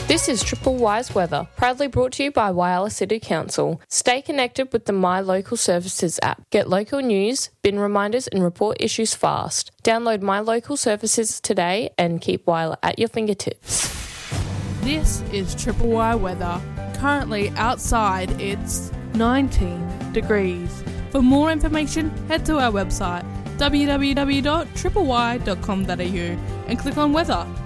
This is Triple Wise Weather, proudly brought to you by Whyalla City Council. Stay connected with the My Local Services app. Get local news, bin reminders and report issues fast. Download My Local Services today and keep Whyalla at your fingertips. This is Triple Y Weather. Currently outside it's 19 degrees. For more information, head to our website www.tripley.com.au and click on weather.